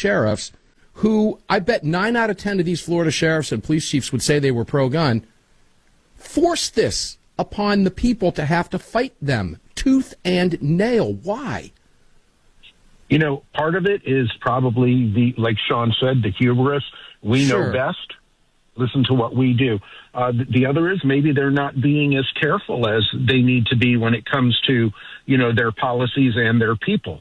sheriffs who, I bet 9 out of 10 of these Florida sheriffs and police chiefs would say they were pro-gun, force this upon the people to have to fight them tooth and nail. Why? You know, part of it is probably like Sean said, the hubris. We Sure. know best. Listen to what we do. The other is maybe they're not being as careful as they need to be when it comes to, their policies and their people.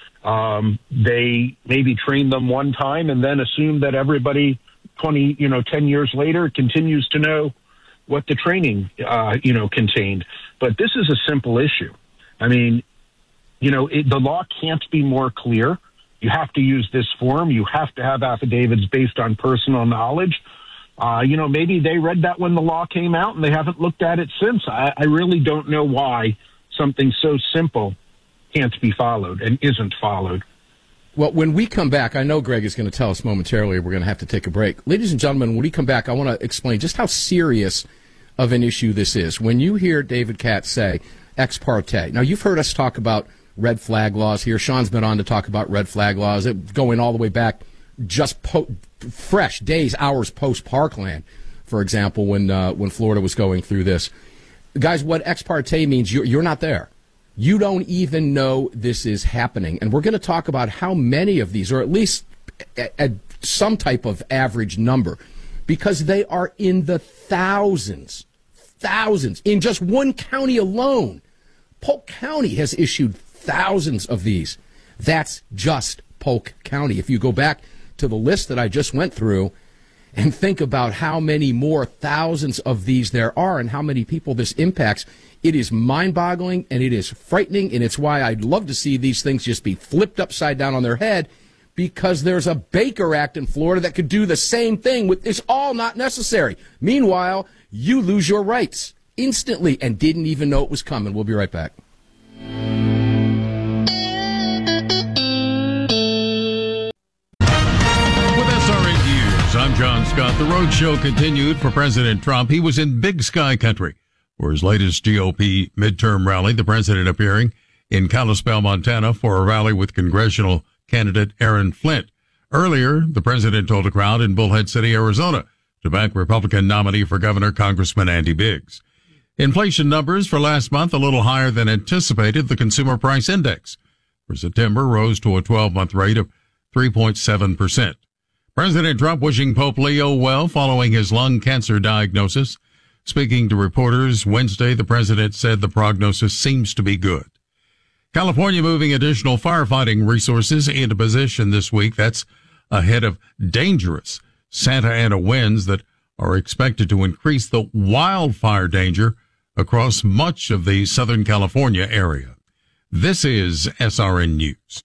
They maybe train them one time and then assume that everybody 10 years later continues to know what the training, contained. But this is a simple issue. I mean, the law can't be more clear. You have to use this form. You have to have affidavits based on personal knowledge. Maybe they read that when the law came out and they haven't looked at it since. I really don't know why something so simple can't be followed and isn't followed. Well, when we come back, I know Greg is going to tell us momentarily. We're going to have to take a break. Ladies and gentlemen, when we come back, I want to explain just how serious of an issue this is. When you hear David Katz say ex parte, now you've heard us talk about red flag laws here. Sean's been on to talk about red flag laws, going all the way back just fresh days, hours post Parkland, for example, when Florida was going through this. Guys, what ex parte means, you're not there. You don't even know this is happening. And we're going to talk about how many of these, or at least at some type of average number, because they are in the thousands, in just one county alone. Polk County has issued thousands of these. That's just Polk County. If you go back to the list that I just went through and think about how many more thousands of these there are and how many people this impacts, it is mind-boggling and it is frightening, and it's why I'd love to see these things just be flipped upside down on their head, because there's a Baker Act in Florida that could do the same thing. It's all not necessary. Meanwhile, you lose your rights instantly and didn't even know it was coming. We'll be right back. I'm John Scott. The road show continued for President Trump. He was in Big Sky Country for his latest GOP midterm rally, the president appearing in Kalispell, Montana for a rally with congressional candidate Aaron Flint. Earlier, the president told a crowd in Bullhead City, Arizona, to back Republican nominee for governor, Congressman Andy Biggs. Inflation numbers for last month a little higher than anticipated. The Consumer Price Index for September rose to a 12-month rate of 3.7%. President Trump wishing Pope Leo well following his lung cancer diagnosis. Speaking to reporters Wednesday, the president said the prognosis seems to be good. California moving additional firefighting resources into position this week. That's ahead of dangerous Santa Ana winds that are expected to increase the wildfire danger across much of the Southern California area. This is SRN News.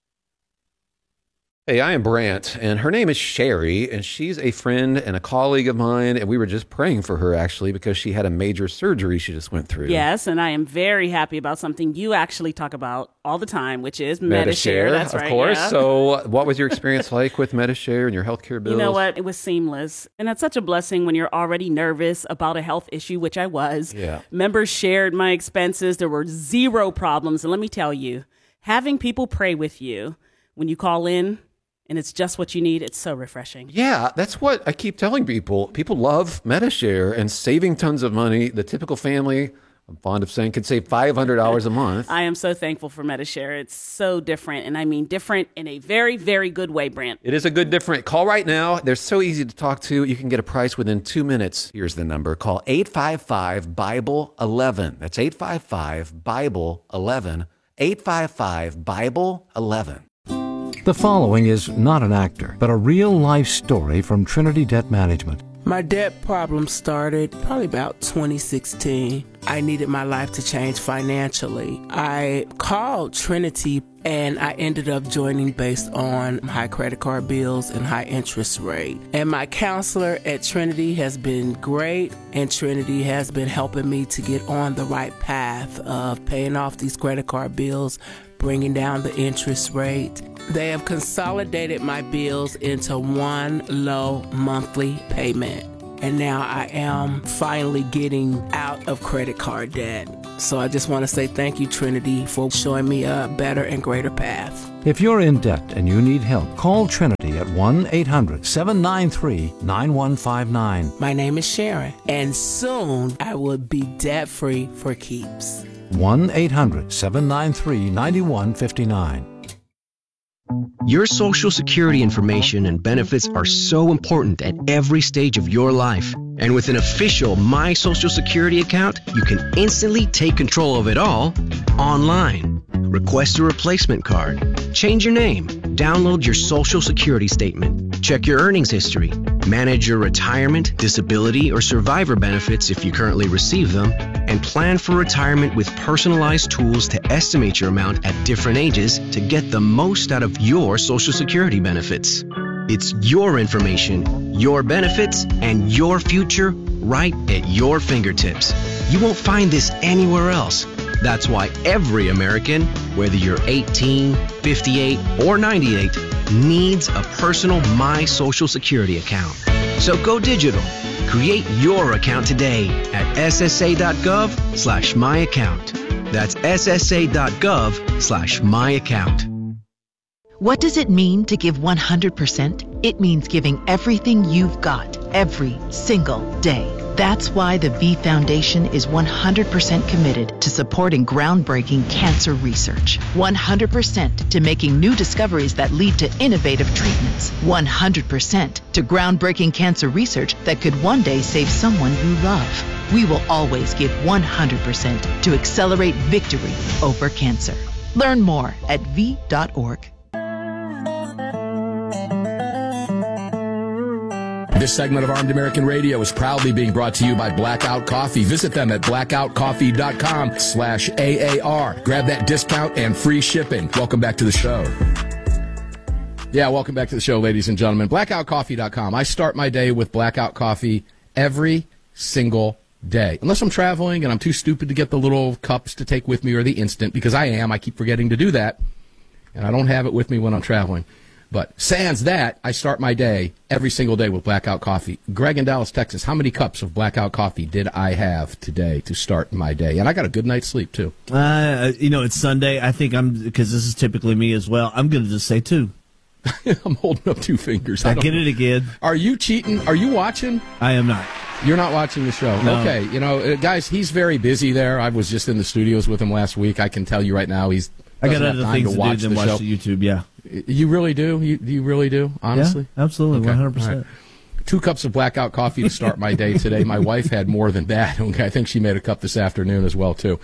Hey, I am Brant, and her name is Sherry, and she's a friend and a colleague of mine, and we were just praying for her, actually, because she had a major surgery she just went through. Yes, and I am very happy about something you actually talk about all the time, which is Medi-Share. That's right, of course. Yeah. So what was your experience like with Medi-Share and your healthcare bills? You know what? It was seamless, and that's such a blessing when you're already nervous about a health issue, which I was. Yeah. Members shared my expenses. There were zero problems, and let me tell you, having people pray with you when you call in, and it's just what you need, it's so refreshing. Yeah, that's what I keep telling people. People love Medi-Share and saving tons of money. The typical family, I'm fond of saying, could save $500 a month. I am so thankful for Medi-Share. It's so different, and I mean different in a very, very good way, Brant. It is a good different. Call right now. They're so easy to talk to. You can get a price within 2 minutes. Here's the number. Call 855-BIBLE-11. That's 855-BIBLE-11. 855-BIBLE-11. The following is not an actor, but a real-life story from Trinity Debt Management. My debt problem started probably about 2016. I needed my life to change financially. I called Trinity and I ended up joining based on high credit card bills and high interest rate. And my counselor at Trinity has been great, and Trinity has been helping me to get on the right path of paying off these credit card bills, bringing down the interest rate. They have consolidated my bills into one low monthly payment. and now I am finally getting out of credit card debt. So I just want to say thank you, Trinity, for showing me a better and greater path. If you're in debt and you need help, call Trinity at 1-800-793-9159. My name is Sharon, and soon I will be debt-free for keeps. 1-800-793-9159. Your Social Security information and benefits are so important at every stage of your life. And with an official My Social Security account, you can instantly take control of it all online. Request a replacement card. Change your name. Download your Social Security statement. Check your earnings history. Manage your retirement, disability, or survivor benefits if you currently receive them. And plan for retirement with personalized tools to estimate your amount at different ages to get the most out of your Social Security benefits. It's your information, your benefits, and your future right at your fingertips. You won't find this anywhere else. That's why every American, whether you're 18, 58, or 98, needs a personal My Social Security account. So go digital. Create your account today at ssa.gov/myaccount. That's ssa.gov/myaccount. What does it mean to give 100%? It means giving everything you've got every single day. That's why the V Foundation is 100% committed to supporting groundbreaking cancer research. 100% to making new discoveries that lead to innovative treatments. 100% to groundbreaking cancer research that could one day save someone you love. We will always give 100% to accelerate victory over cancer. Learn more at v.org. This segment of Armed American Radio is proudly being brought to you by Blackout Coffee. Visit them at blackoutcoffee.com/AAR. Grab that discount and free shipping. Welcome back to the show. Yeah, welcome back to the show, ladies and gentlemen. Blackoutcoffee.com. I start my day with Blackout Coffee every single day. Unless I'm traveling and I'm too stupid to get the little cups to take with me or the instant, because I keep forgetting to do that, and I don't have it with me when I'm traveling. But sans that, I start my day every single day with Blackout Coffee. Greg in Dallas, Texas, how many cups of Blackout Coffee did I have today to start my day? And I got a good night's sleep, too. It's Sunday. I think because this is typically me as well, I'm going to just say 2. I'm holding up 2 fingers. I get it again. Are you cheating? Are you watching? I am not. You're not watching the show? No. Okay. Guys, he's very busy there. I was just in the studios with him last week. I can tell you right now I got other things to do than watch the YouTube, yeah. You really do? You really do? Honestly? Yeah, absolutely, okay. 100%. Right. 2 cups of Blackout Coffee to start my day today. My wife had more than that. Okay, I think she made a cup this afternoon as well, too.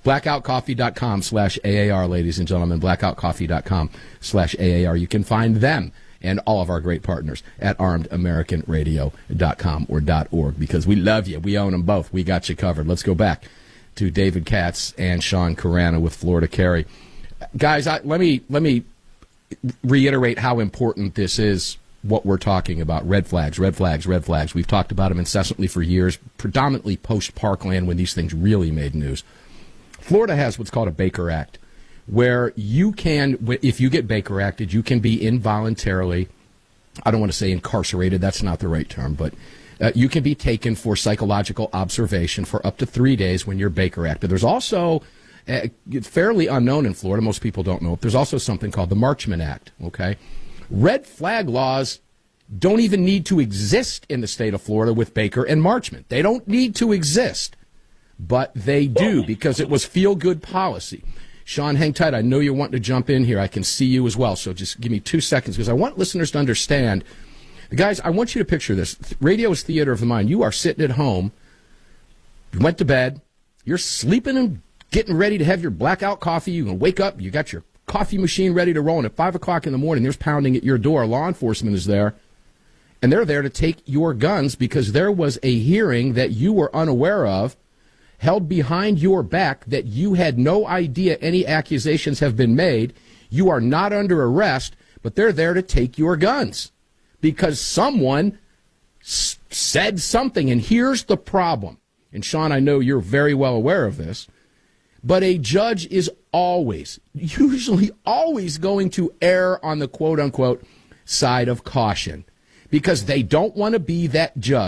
Blackoutcoffee.com/AAR, ladies and gentlemen. Blackoutcoffee.com/AAR. You can find them and all of our great partners at armedamericanradio.com or .org, because we love you. We own them both. We got you covered. Let's go back to David Katz and Sean Carana with Florida Carry. Guys, let me reiterate how important this is, what we're talking about. Red flags, red flags, red flags. We've talked about them incessantly for years, predominantly post-Parkland when these things really made news. Florida has what's called a Baker Act, where you can, if you get Baker Acted, you can be involuntarily, I don't want to say incarcerated, that's not the right term, but you can be taken for psychological observation for up to 3 days when you're Baker Acted. There's also, fairly unknown in Florida, most people don't know it, there's also something called the Marchman Act, okay? Red flag laws don't even need to exist in the state of Florida with Baker and Marchman. They don't need to exist, but they do, because it was feel-good policy. Sean, hang tight. I know you're wanting to jump in here. I can see you as well, so just give me 2 seconds, because I want listeners to understand. Guys, I want you to picture this. Radio is theater of the mind. You are sitting at home. You went to bed. You're sleeping and getting ready to have your Blackout Coffee. You can wake up. You got your coffee machine ready to roll, and at 5 o'clock in the morning, there's pounding at your door. Law enforcement is there, and they're there to take your guns because there was a hearing that you were unaware of, held behind your back, that you had no idea any accusations have been made. You are not under arrest, but they're there to take your guns because someone said something. And here's the problem. And Sean, I know you're very well aware of this, but a judge is usually always going to err on the quote-unquote side of caution, because they don't want to be that judge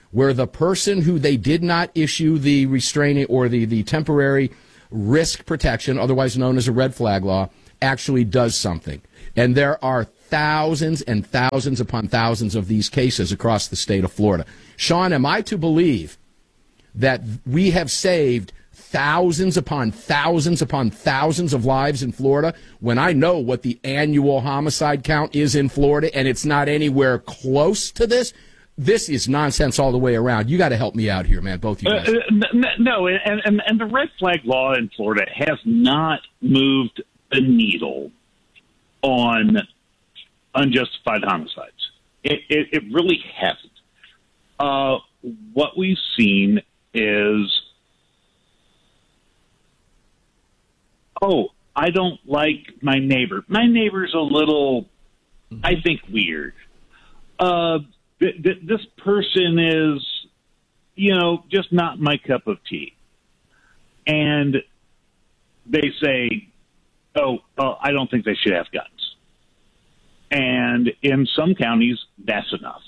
where the person who they did not issue the restraining or the temporary risk protection, otherwise known as a red flag law, actually does something. And there are thousands and thousands upon thousands of these cases across the state of Florida. Sean, am I to believe that we have saved thousands upon thousands upon thousands of lives in Florida when I know what the annual homicide count is in Florida and it's not anywhere close to this? This is nonsense all the way around. You got to help me out here, man, both of you guys. No, and the red flag law in Florida has not moved the needle on unjustified homicides. It really hasn't. What we've seen is, I don't like my neighbor. My neighbor's a little, I think, weird. This person is, just not my cup of tea. And they say, I don't think they should have guns. And in some counties, that's enough.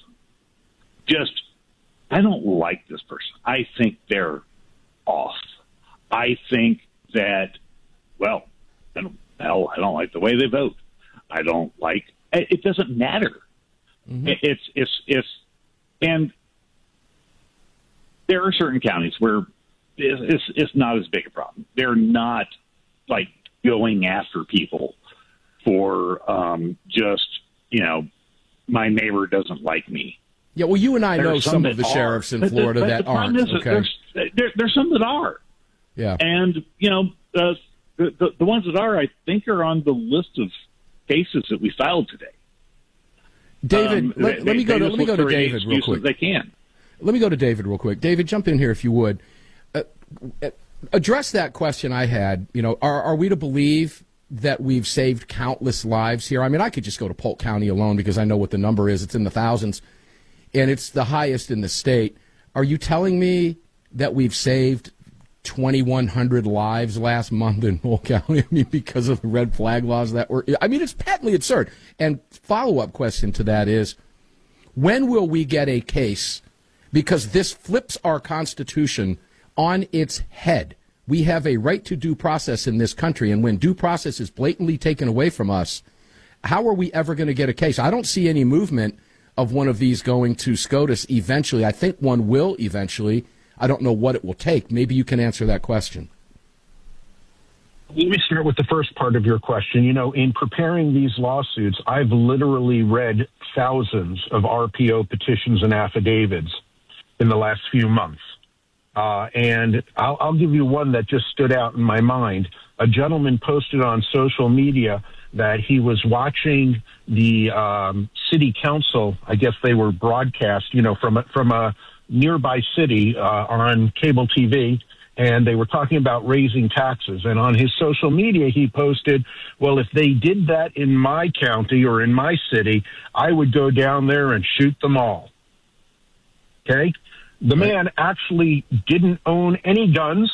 I don't like this person. I think they're off. I think that, I don't like the way they vote. I don't like, it doesn't matter. Mm-hmm. And there are certain counties where it's not as big a problem. They're not like going after people for my neighbor doesn't like me. Yeah, well, you and I know some of the sheriffs in Florida that aren't. Okay, there's some that are. Yeah, and the ones that are, I think, are on the list of cases that we filed today. David, let me go to David real quick. They can. Let me go to David real quick. David, jump in here if you would. Address that question I had. Are we to believe that we've saved countless lives here? I mean, I could just go to Polk County alone because I know what the number is. It's in the thousands, and it's the highest in the state. Are you telling me that we've saved 2,100 lives last month in Polk County? I mean, because of the red flag laws it's patently absurd. And follow-up question to that is, when will we get a case? Because this flips our Constitution on its head. We have a right to due process in this country, and when due process is blatantly taken away from us, how are we ever going to get a case? I don't see any movement of one of these going to SCOTUS eventually. I think one will eventually. I don't know what it will take. Maybe you can answer that question. Let me start with the first part of your question. In preparing these lawsuits, I've literally read thousands of RPO petitions and affidavits in the last few months. And I'll give you one that just stood out in my mind. A gentleman posted on social media that he was watching the city council. I guess they were broadcast, from a nearby city on cable TV, and they were talking about raising taxes. And on his social media, he posted, well, if they did that in my county or in my city, I would go down there and shoot them all. Okay? The man actually didn't own any guns,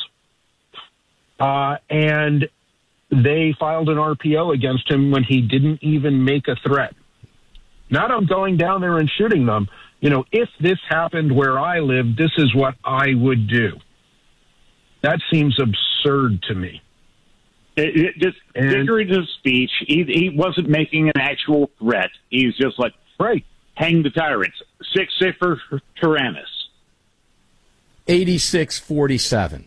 and they filed an RPO against him when he didn't even make a threat. Not I'm going down there and shooting them. If this happened where I live, this is what I would do. That seems absurd to me. Just figurative speech. He wasn't making an actual threat. He's just like, right, hang the tyrants. Sic Semper Tyrannis. 86-47.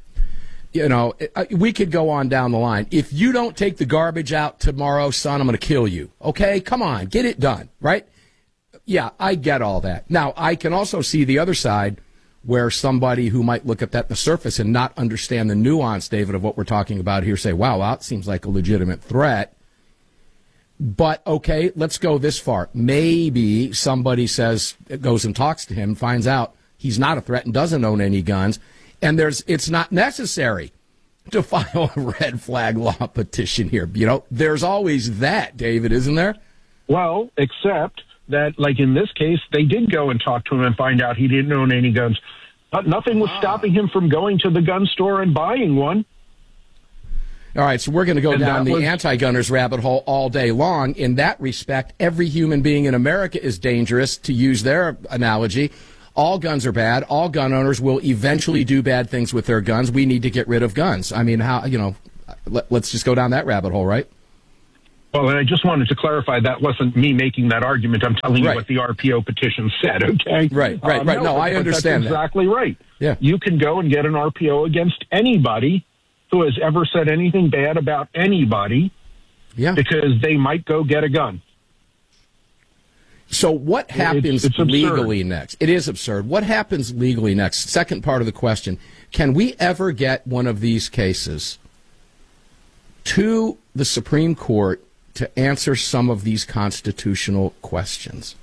We could go on down the line. If you don't take the garbage out tomorrow, son, I'm going to kill you. Okay? Come on. Get it done. Right? Yeah, I get all that. Now, I can also see the other side where somebody who might look at that on the surface and not understand the nuance, David, of what we're talking about here, say, wow, that seems like a legitimate threat. But, okay, let's go this far. Maybe somebody goes and talks to him, finds out he's not a threat and doesn't own any guns, and it's not necessary to file a red flag law petition here. There's always that, David, isn't there? Well, except that, like in this case, they did go and talk to him and find out he didn't own any guns. But nothing was stopping him from going to the gun store and buying one. All right, so we're going to go down the anti-gunners rabbit hole all day long. In that respect, every human being in America is dangerous, to use their analogy. all guns are bad. All gun owners will eventually do bad things with their guns. We need to get rid of guns. I mean, how, let's just go down that rabbit hole, right? Well, and I just wanted to clarify that wasn't me making that argument. I'm telling you what the RPO petition said, okay? Right. No, I understand that's exactly right. Yeah. You can go and get an RPO against anybody who has ever said anything bad about anybody because they might go get a gun. So what happens it's legally next? It is absurd. What happens legally next? Second part of the question. Can we ever get one of these cases to the Supreme Court to answer some of these constitutional questions?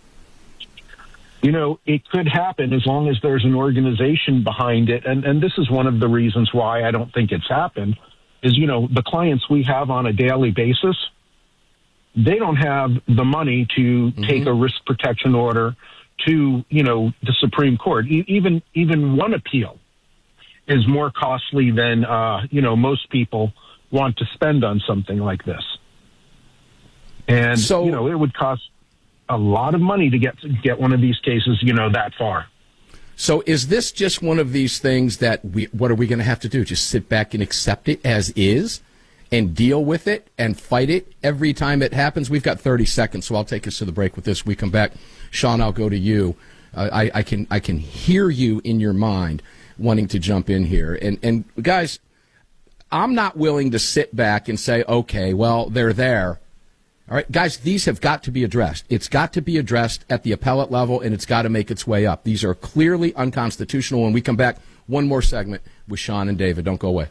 It could happen as long as there's an organization behind it. And this is one of the reasons why I don't think it's happened is, the clients we have on a daily basis, they don't have the money to take a risk protection order to, the Supreme Court. Even one appeal is more costly than, most people want to spend on something like this. And, so, it would cost a lot of money to get one of these cases, that far. So is this just one of these things that what are we going to have to do? Just sit back and accept it as is and deal with it and fight it every time it happens? We've got 30 seconds, so I'll take us to the break with this. We come back. Sean, I'll go to you. I can hear you in your mind wanting to jump in here. And guys, I'm not willing to sit back and say, okay, well, they're there. All right, guys, these have got to be addressed. It's got to be addressed at the appellate level, and it's got to make its way up. These are clearly unconstitutional. When we come back, one more segment with Sean and David. Don't go away.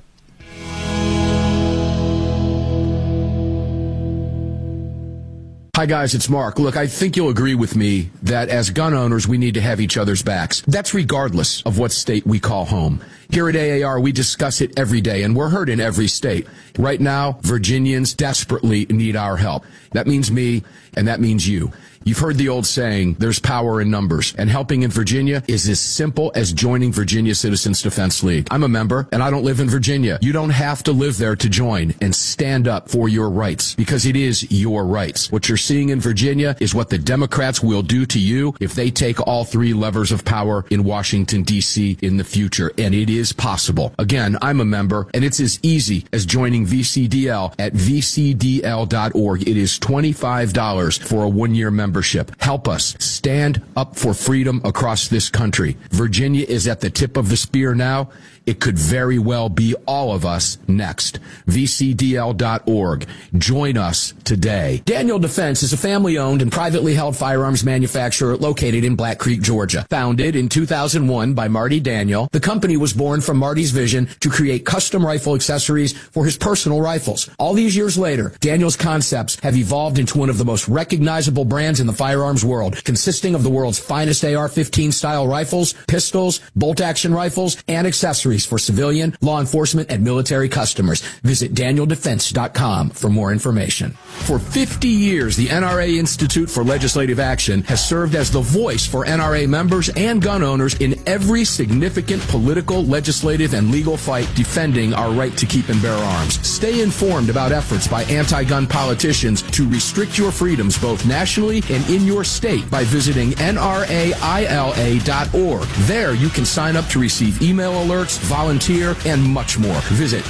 Hi, guys, it's Mark. Look, I think you'll agree with me that as gun owners, we need to have each other's backs. That's regardless of what state we call home. Here at AAR, we discuss it every day, and we're heard in every state. Right now, Virginians desperately need our help. That means me, and that means you. You've heard the old saying, there's power in numbers, and helping in Virginia is as simple as joining Virginia Citizens Defense League. I'm a member, and I don't live in Virginia. You don't have to live there to join and stand up for your rights, because it is your rights. What you're seeing in Virginia is what the Democrats will do to you if they take all three levers of power in Washington, D.C. in the future, and it is possible. Again, I'm a member, and it's as easy as joining VCDL at vcdl.org. It is $25 for a one-year membership. Help us stand up for freedom across this country. Virginia is at the tip of the spear now. It could very well be all of us next. VCDL.org. Join us today. Daniel Defense is a family-owned and privately held firearms manufacturer located in Black Creek, Georgia. Founded in 2001 by Marty Daniel, the company was born from Marty's vision to create custom rifle accessories for his personal rifles. All these years later, Daniel's concepts have evolved into one of the most recognizable brands in the firearms world, consisting of the world's finest AR-15 style rifles, pistols, bolt-action rifles, and accessories for civilian, law enforcement, and military customers. Visit DanielDefense.com for more information. For 50 years, the NRA Institute for Legislative Action has served as the voice for NRA members and gun owners in every significant political, legislative, and legal fight defending our right to keep and bear arms. Stay informed about efforts by anti-gun politicians to restrict your freedoms both nationally and in your state by visiting NRAILA.org. There you can sign up to receive email alerts, volunteer, and much more. Visit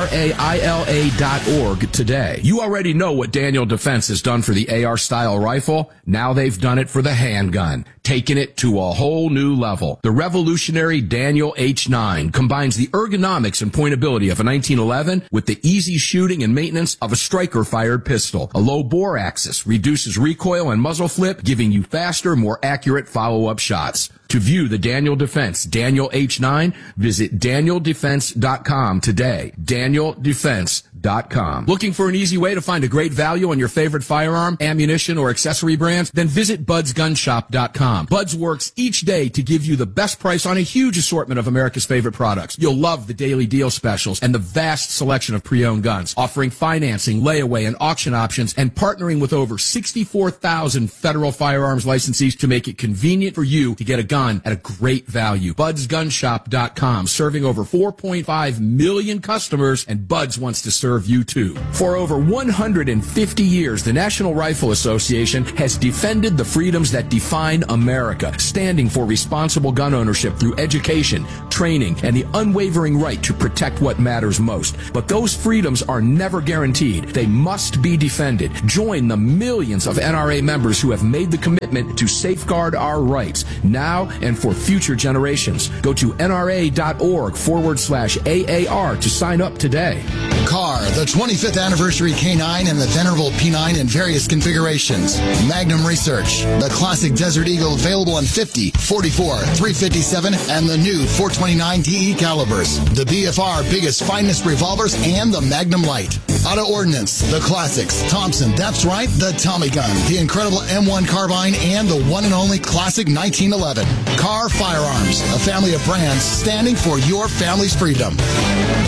NRAILA.org today. You already know what Daniel Defense has done for the AR-style rifle. Now they've done it for the handgun, taking it to a whole new level. The revolutionary Daniel H9 combines the ergonomics and pointability of a 1911 with the easy shooting and maintenance of a striker-fired pistol. A low bore axis reduces recoil and muzzle flip, giving you faster, more accurate follow-up shots. To view the Daniel Defense Daniel H9, visit DanielDefense.com today. DanielDefense.com. Looking for an easy way to find a great value on your favorite firearm, ammunition, or accessory brands? Then visit BudsGunShop.com. Buds works each day to give you the best price on a huge assortment of America's favorite products. You'll love the daily deal specials and the vast selection of pre-owned guns, offering financing, layaway, and auction options, and partnering with over 64,000 federal firearms licensees to make it convenient for you to get a gun gun at a great value. BudsGunShop.com, serving over 4.5 million customers, and Buds wants to serve you too. For over 150 years, the National Rifle Association has defended the freedoms that define America, standing for responsible gun ownership through education, training, and the unwavering right to protect what matters most. But those freedoms are never guaranteed. They must be defended. Join the millions of NRA members who have made the commitment to safeguard our rights now and for future generations. Go to nra.org/AAR to sign up today. CAR, the 25th anniversary K9 and the venerable P9 in various configurations. Magnum Research, the classic Desert Eagle available in 50, 44, 357, and the new 429 DE calibers. The BFR biggest, finest revolvers and the Magnum Light. Auto Ordnance, the classics. Thompson, that's right, the Tommy gun, the incredible M1 carbine, and the one and only classic 1911. CAR Firearms, a family of brands standing for your family's freedom.